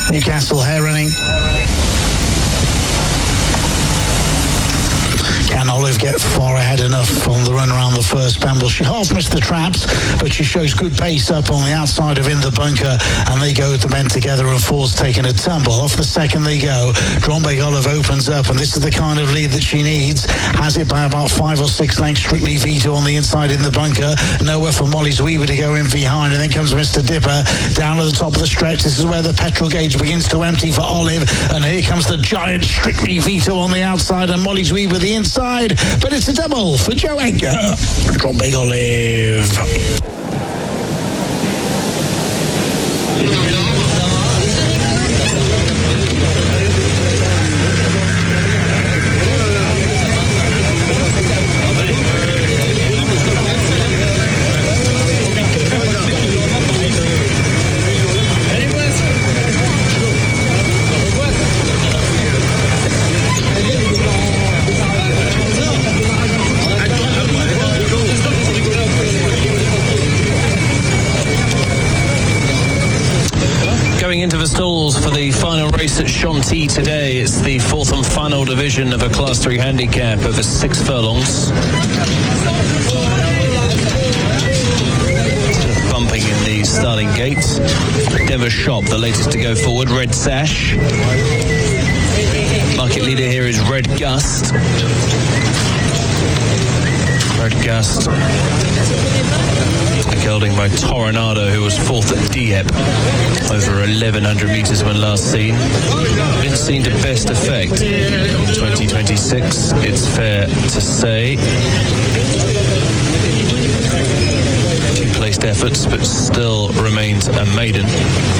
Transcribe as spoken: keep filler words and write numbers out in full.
Newcastle Hare running. Can Olive get far ahead enough on the run around the first bend? Well, she half missed the traps, but she shows good pace up on the outside of In the Bunker, and they go with the men together, and Four's taking a tumble. Off the second they go. Drombeck Olive opens up, and this is the kind of lead that she needs. Has it by about five or six lengths. Strictly Vito on the inside In the Bunker. Nowhere for Molly's Weaver to go in behind, and then comes Mister Dipper down to the top of the stretch. This is where the petrol gauge begins to empty for Olive, and here comes the giant Strictly Vito on the outside, and Molly's Weaver the inside. But it's a double for Joe Edgar. Drombeck Olive. Into the stalls for the final race at Chantilly today. It's the fourth and final division of a Class three handicap over six furlongs. Bumping in the starting gate. Denver Shop, the latest to go forward. Red Sash. Market leader here is Red Gust. Red Gust. Gelding by Toronado, who was fourth at Dieppe over eleven hundred metres when last seen. Been seen to best effect in twenty twenty-six, it's fair to say. Two placed efforts, but still remains a maiden.